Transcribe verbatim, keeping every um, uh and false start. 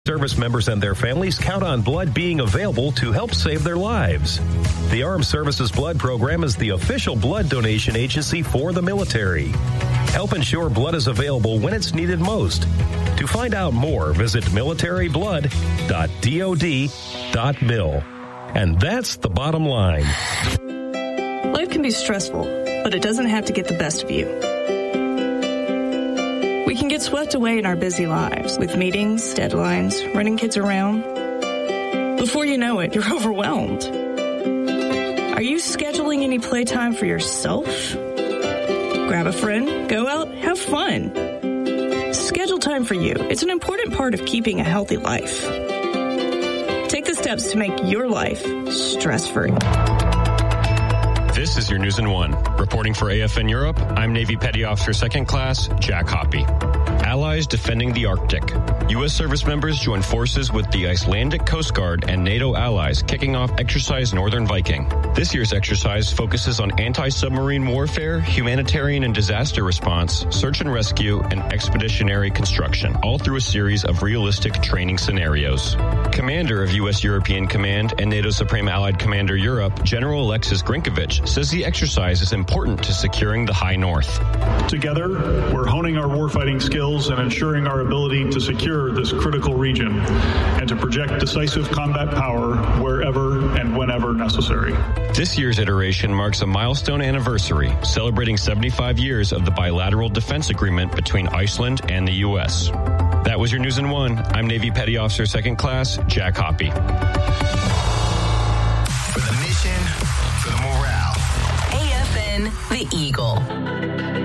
Service members and their families count on blood being available to help save their lives. The Armed Services Blood Program is the official blood donation agency for the military. Help ensure blood is available when it's needed most. To find out more, visit military blood dot dod dot mil. And that's the bottom line. Life can be stressful, but it doesn't have to get the best of you. We can get swept away in our busy lives with meetings, deadlines, running kids around. Before you know it, you're overwhelmed. Are you scheduling any playtime for yourself? Grab a friend, go out, have fun. Schedule time for you. It's an important part of keeping a healthy life. Take the steps to make your life stress-free. This is your News in One. Reporting for A F N Europe, I'm Navy Petty Officer Second Class Jack Hoppy. Allies defending the Arctic. U S service members join forces with the Icelandic Coast Guard and NATO allies, kicking off Exercise Northern Viking. This year's exercise focuses on anti-submarine warfare, humanitarian and disaster response, search and rescue, and expeditionary construction, all through a series of realistic training scenarios. Commander of U S European Command and NATO Supreme Allied Commander Europe, General Alexis Grinkovich, says the exercise is important to securing the High North. Together, we're honing our warfighting skills and ensuring our ability to secure this critical region and to project decisive combat power wherever and whenever necessary. This year's iteration marks a milestone anniversary, celebrating seventy-five years of the bilateral defense agreement between Iceland and the U S. That was your News in One. I'm Navy Petty Officer Second Class Jack Hoppy. For the mission, for the morale. A F N, the Eagle.